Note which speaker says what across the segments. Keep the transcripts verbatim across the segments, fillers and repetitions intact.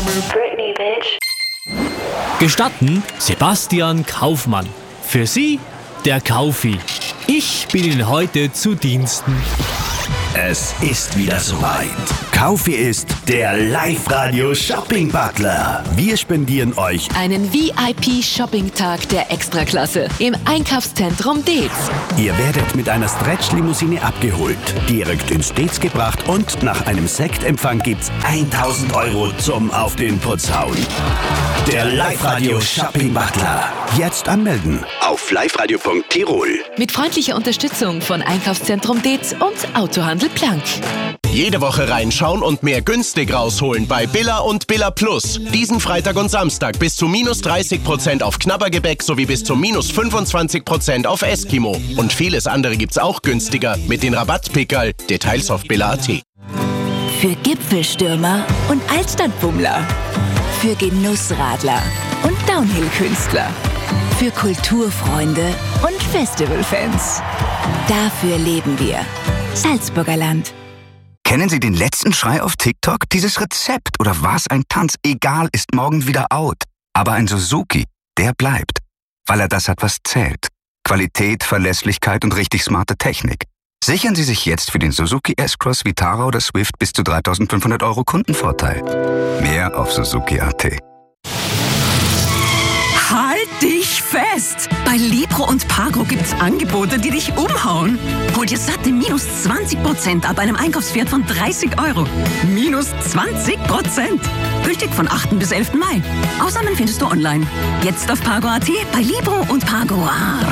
Speaker 1: Britney, bitch.
Speaker 2: Gestatten Sebastian Kaufmann. Für Sie der Kaufi. Ich bin Ihnen heute zu Diensten.
Speaker 3: Es ist wieder soweit. Kaufi ist der Live-Radio-Shopping-Butler. Wir spendieren euch
Speaker 4: einen V I P-Shopping-Tag der Extraklasse im Einkaufszentrum Deetz.
Speaker 3: Ihr werdet mit einer Stretch-Limousine abgeholt, direkt ins Deetz gebracht und nach einem Sektempfang gibt's tausend Euro zum Auf den Putz hauen. Der Live-Radio-Shopping-Butler. Jetzt anmelden auf liveradio punkt tirol.
Speaker 4: Mit freundlicher Unterstützung von Einkaufszentrum Deetz und Autohandel Plank.
Speaker 5: Jede Woche reinschauen und mehr günstig rausholen bei Billa und Billa Plus. Diesen Freitag und Samstag bis zu minus dreißig Prozent auf Knabbergebäck sowie bis zu minus fünfundzwanzig Prozent auf Eskimo. Und vieles andere gibt's auch günstiger mit den Rabattpickerl. Details auf billa punkt at.
Speaker 6: Für Gipfelstürmer und Altstadtbummler. Für Genussradler und Downhill-Künstler. Für Kulturfreunde und Festivalfans. Dafür leben wir. Salzburger Land.
Speaker 7: Kennen Sie den letzten Schrei auf TikTok? Dieses Rezept oder was ein Tanz, egal, ist morgen wieder out. Aber ein Suzuki, der bleibt. Weil er das hat, was zählt. Qualität, Verlässlichkeit und richtig smarte Technik. Sichern Sie sich jetzt für den Suzuki S-Cross, Vitara oder Swift bis zu dreitausendfünfhundert Euro Kundenvorteil. Mehr auf suzuki punkt at.
Speaker 8: Halt dich fest! Bei Libro und Pago gibt's Angebote, die dich umhauen. Hol dir satte minus zwanzig Prozent ab einem Einkaufswert von dreißig Euro. Minus zwanzig Prozent. Gültig von achten bis elften Mai. Ausnahmen findest du online. Jetzt auf Pago punkt at, bei Libro und Pago.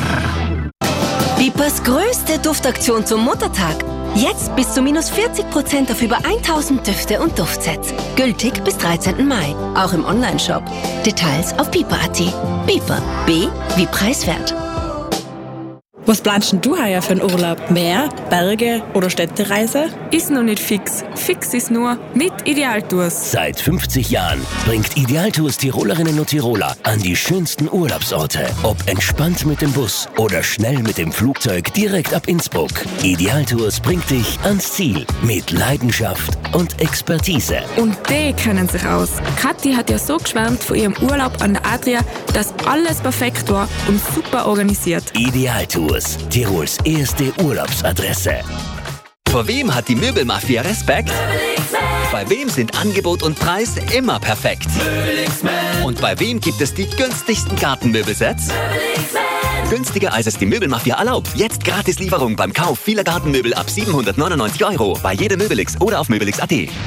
Speaker 9: Bipers größte Duftaktion zum Muttertag. Jetzt bis zu minus vierzig Prozent auf über tausend Düfte und Duftsets. Gültig bis dreizehnten Mai. Auch im Onlineshop. Details auf biper punkt at. Biper. B wie preiswert.
Speaker 10: Was planst denn du heuer für einen Urlaub? Meer, Berge oder Städtereise?
Speaker 11: Ist noch nicht fix. Fix ist nur mit Idealtours.
Speaker 12: Seit fünfzig Jahren bringt Idealtours Tirolerinnen und Tiroler an die schönsten Urlaubsorte. Ob entspannt mit dem Bus oder schnell mit dem Flugzeug direkt ab Innsbruck. Idealtours bringt dich ans Ziel mit Leidenschaft und Expertise.
Speaker 11: Und die kennen sich aus. Kathi hat ja so geschwärmt von ihrem Urlaub an der Adria, dass alles perfekt war und super organisiert.
Speaker 12: Idealtours. Tirols erste Urlaubsadresse.
Speaker 13: Vor wem hat die Möbelmafia Respekt? Bei wem sind Angebot und Preis immer perfekt? Und bei wem gibt es die günstigsten Gartenmöbelsets? Günstiger als es die Möbelmafia erlaubt. Jetzt Gratislieferung beim Kauf vieler Gartenmöbel ab siebenhundertneunundneunzig Euro bei jede Möbelix oder auf möbelix punkt at.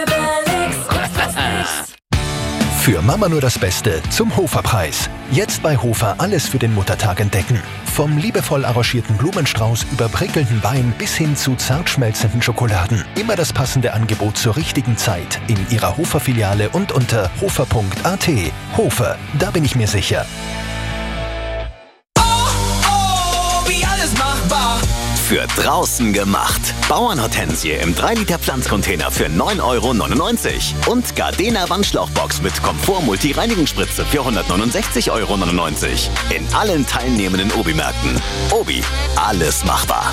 Speaker 14: Für Mama nur das Beste zum Hofer-Preis. Jetzt bei Hofer alles für den Muttertag entdecken. Vom liebevoll arrangierten Blumenstrauß über prickelnden Wein bis hin zu zart schmelzenden Schokoladen. Immer das passende Angebot zur richtigen Zeit in Ihrer Hofer-Filiale und unter hofer punkt at. Hofer, da bin ich mir sicher.
Speaker 15: Oh, oh, wie alles machbar.
Speaker 13: Für draußen gemacht. Bauernhortensie im drei Liter Pflanzcontainer für neun Euro neunundneunzig. Und Gardena Wandschlauchbox mit Komfort-Multi-Reinigungsspritze für hundertneunundsechzig Euro neunundneunzig. In allen teilnehmenden Obi-Märkten. Obi, alles machbar.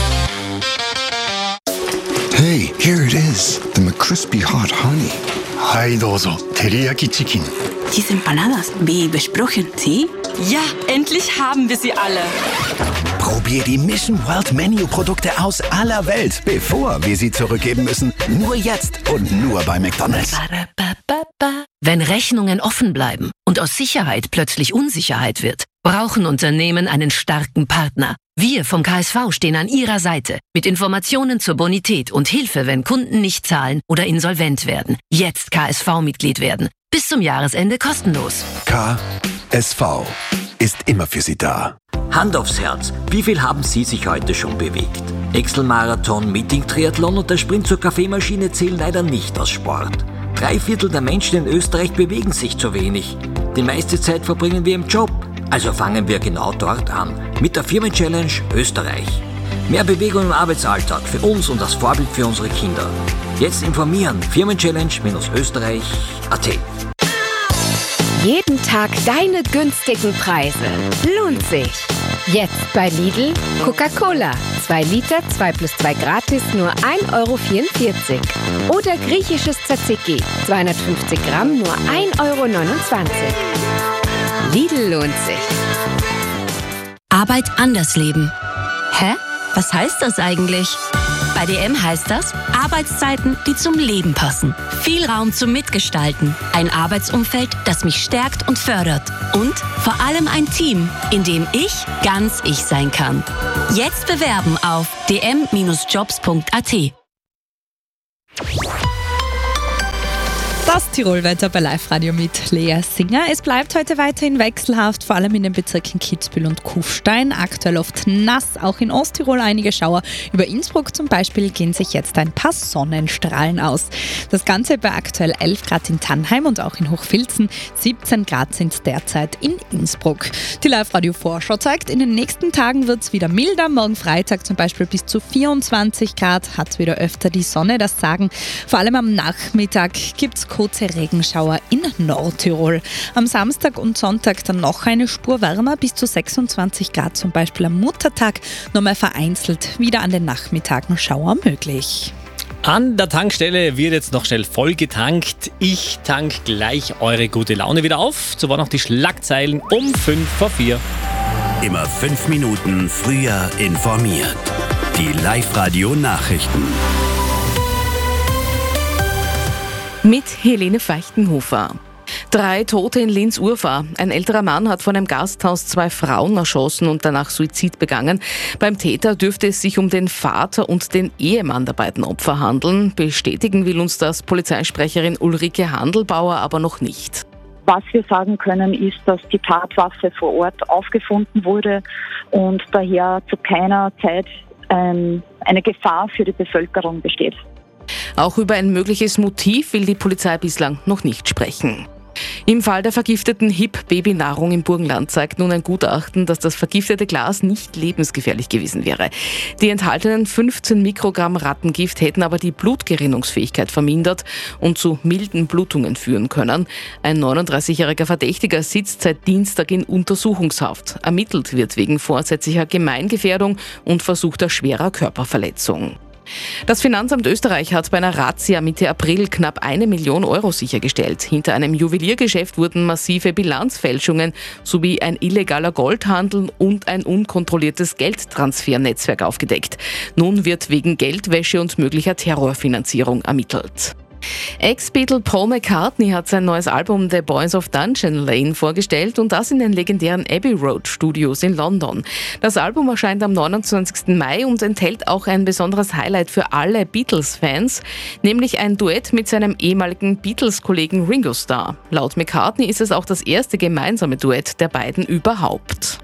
Speaker 16: Hey, here it is, the McCrispy Hot Honey. Hi, dozo, Teriyaki Chicken.
Speaker 8: Diese Empanadas, wie besprochen, ¿sí?
Speaker 17: Ja, endlich haben wir sie alle.
Speaker 3: Probier die Mission World Menu Produkte aus aller Welt, bevor wir sie zurückgeben müssen. Nur jetzt und nur bei McDonald's.
Speaker 4: Wenn Rechnungen offen bleiben und aus Sicherheit plötzlich Unsicherheit wird, brauchen Unternehmen einen starken Partner. Wir vom K S V stehen an Ihrer Seite mit Informationen zur Bonität und Hilfe, wenn Kunden nicht zahlen oder insolvent werden. Jetzt K S V-Mitglied werden. Bis zum Jahresende kostenlos.
Speaker 3: K S V ist immer für Sie da.
Speaker 18: Hand aufs Herz, wie viel haben Sie sich heute schon bewegt? Excel-Marathon, Meeting-Triathlon und der Sprint zur Kaffeemaschine zählen leider nicht als Sport. Drei Viertel der Menschen in Österreich bewegen sich zu wenig. Die meiste Zeit verbringen wir im Job. Also fangen wir genau dort an. Mit der Firmen-Challenge Österreich. Mehr Bewegung im Arbeitsalltag für uns und als Vorbild für unsere Kinder. Jetzt informieren. Firmen-Challenge-Österreich punkt at.
Speaker 19: Jeden Tag deine günstigen Preise. Lohnt sich.
Speaker 1: Jetzt bei Lidl Coca-Cola. zwei Liter, zwei plus zwei gratis, nur ein Euro vierundvierzig. Oder griechisches Tzatziki, zweihundertfünfzig Gramm, nur ein Euro neunundzwanzig. Lidl lohnt sich.
Speaker 4: Arbeit anders leben. Hä? Was heißt das eigentlich? Bei D M heißt das Arbeitszeiten, die zum Leben passen. Viel Raum zum Mitgestalten. Ein Arbeitsumfeld, das mich stärkt und fördert. Und vor allem ein Team, in dem ich ganz ich sein kann. Jetzt bewerben auf d m Bindestrich jobs punkt a t.
Speaker 19: Das Tirolwetter bei Live-Radio mit Lea Singer. Es bleibt heute weiterhin wechselhaft, vor allem in den Bezirken Kitzbühel und Kufstein. Aktuell oft nass, auch in Osttirol einige Schauer. Über Innsbruck zum Beispiel gehen sich jetzt ein paar Sonnenstrahlen aus. Das Ganze bei aktuell elf Grad in Tannheim und auch in Hochfilzen. siebzehn Grad sind derzeit in Innsbruck. Die Live-Radio-Vorschau zeigt, in den nächsten Tagen wird es wieder milder. Morgen Freitag zum Beispiel bis zu vierundzwanzig Grad, hat wieder öfter die Sonne das Sagen. Vor allem am Nachmittag gibt es kurze Regenschauer in Nordtirol. Am Samstag und Sonntag dann noch eine Spur wärmer, bis zu sechsundzwanzig Grad, zum Beispiel am Muttertag. Nochmal vereinzelt wieder an den Nachmittagen Schauer möglich.
Speaker 2: An der Tankstelle wird jetzt noch schnell voll getankt. Ich tank gleich eure gute Laune wieder auf. So waren noch die Schlagzeilen um fünf vor vier.
Speaker 3: Immer fünf Minuten früher informiert. Die Live-Radio-Nachrichten.
Speaker 20: Mit Helene Feichtenhofer. Drei Tote in Linz-Urfahr. Ein älterer Mann hat vor einem Gasthaus zwei Frauen erschossen und danach Suizid begangen. Beim Täter dürfte es sich um den Vater und den Ehemann der beiden Opfer handeln. Bestätigen will uns das Polizeisprecherin Ulrike Handelbauer aber noch nicht.
Speaker 21: Was wir sagen können, ist, dass die Tatwaffe vor Ort aufgefunden wurde und daher zu keiner Zeit ähm, eine Gefahr für die Bevölkerung besteht.
Speaker 20: Auch über ein mögliches Motiv will die Polizei bislang noch nicht sprechen. Im Fall der vergifteten H I P-Babynahrung im Burgenland zeigt nun ein Gutachten, dass das vergiftete Glas nicht lebensgefährlich gewesen wäre. Die enthaltenen fünfzehn Mikrogramm Rattengift hätten aber die Blutgerinnungsfähigkeit vermindert und zu milden Blutungen führen können. Ein neununddreißigjähriger Verdächtiger sitzt seit Dienstag in Untersuchungshaft. Ermittelt wird wegen vorsätzlicher Gemeingefährdung und versuchter schwerer Körperverletzung. Das Finanzamt Österreich hat bei einer Razzia Mitte April knapp eine Million Euro sichergestellt. Hinter einem Juweliergeschäft wurden massive Bilanzfälschungen sowie ein illegaler Goldhandel und ein unkontrolliertes Geldtransfernetzwerk aufgedeckt. Nun wird wegen Geldwäsche und möglicher Terrorfinanzierung ermittelt. Ex-Beatle Paul McCartney hat sein neues Album The Boys of Dungeon Lane vorgestellt und das in den legendären Abbey Road Studios in London. Das Album erscheint am neunundzwanzigsten Mai und enthält auch ein besonderes Highlight für alle Beatles-Fans, nämlich ein Duett mit seinem ehemaligen Beatles-Kollegen Ringo Starr. Laut McCartney ist es auch das erste gemeinsame Duett der beiden überhaupt.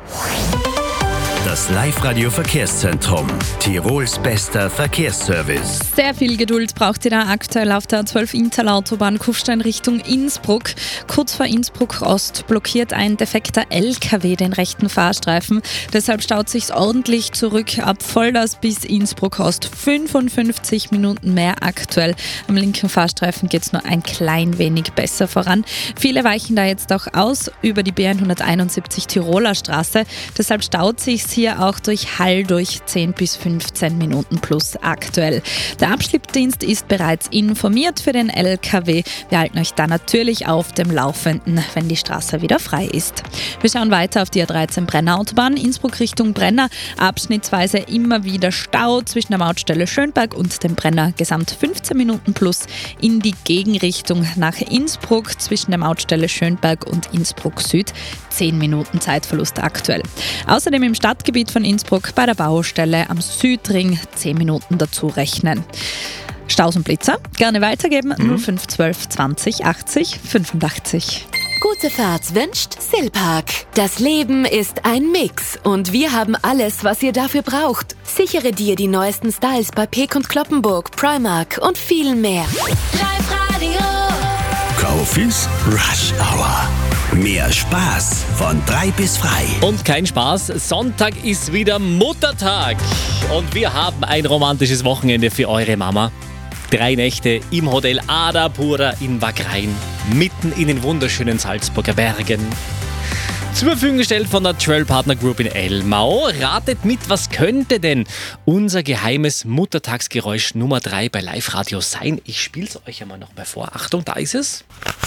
Speaker 3: Das Live-Radio-Verkehrszentrum. Tirols bester Verkehrsservice.
Speaker 19: Sehr viel Geduld braucht ihr da aktuell auf der A zwölf Interlautobahn Kufstein Richtung Innsbruck. Kurz vor Innsbruck Ost blockiert ein defekter L K W den rechten Fahrstreifen. Deshalb staut sich's ordentlich zurück ab Volders bis Innsbruck Ost. fünfundfünfzig Minuten mehr aktuell. Am linken Fahrstreifen geht's nur ein klein wenig besser voran. Viele weichen da jetzt auch aus über die B hunderteinundsiebzig Tiroler Straße. Deshalb staut sich's hier auch durch Hall durch zehn bis fünfzehn Minuten plus aktuell. Der Abschleppdienst ist bereits informiert für den L K W. Wir halten euch da natürlich auf dem Laufenden, wenn die Straße wieder frei ist. Wir schauen weiter auf die A dreizehn Brenner Autobahn, Innsbruck Richtung Brenner. Abschnittsweise immer wieder Stau zwischen der Mautstelle Schönberg und dem Brenner. Gesamt fünfzehn Minuten plus in die Gegenrichtung nach Innsbruck zwischen der Mautstelle Schönberg und Innsbruck Süd. zehn Minuten Zeitverlust aktuell. Außerdem im Stadtgebiet von Innsbruck bei der Baustelle am Südring zehn Minuten dazu rechnen. Staus und Blitzer gerne weitergeben mhm. null fünf zwölf zwanzig achtzig fünfundachtzig.
Speaker 9: Gute Fahrt wünscht Silpark. Das Leben ist ein Mix und wir haben alles, was ihr dafür braucht. Sichere dir die neuesten Styles bei Peek und Kloppenburg, Primark und viel mehr. Live-Radio.
Speaker 3: Kaufis Rush Hour. Mehr Spaß von drei bis frei.
Speaker 2: Und kein Spaß, Sonntag ist wieder Muttertag. Und wir haben ein romantisches Wochenende für eure Mama. Drei Nächte im Hotel Ada Pura in Wagrain, mitten in den wunderschönen Salzburger Bergen. Zur Verfügung gestellt von der Trail Partner Group in Elmau. Ratet mit, was könnte denn unser geheimes Muttertagsgeräusch Nummer drei bei Live-Radio sein? Ich spiele es euch einmal noch mal vor. Achtung, da ist es.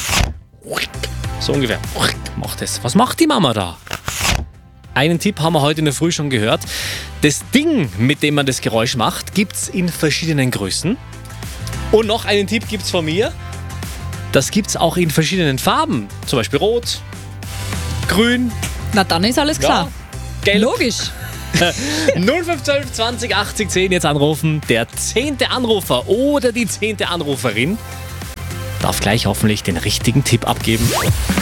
Speaker 2: So ungefähr. Macht es. Was macht die Mama da? Einen Tipp haben wir heute in der Früh schon gehört. Das Ding, mit dem man das Geräusch macht, gibt es in verschiedenen Größen. Und noch einen Tipp gibt es von mir. Das gibt es auch in verschiedenen Farben. Zum Beispiel rot, grün.
Speaker 19: Na, dann ist alles klar.
Speaker 2: Ja, gelb.
Speaker 19: Logisch.
Speaker 2: null fünf zwölf zwanzig achtzig zehn jetzt anrufen. Der zehnte Anrufer oder die zehnte Anruferin darf gleich hoffentlich den richtigen Tipp abgeben.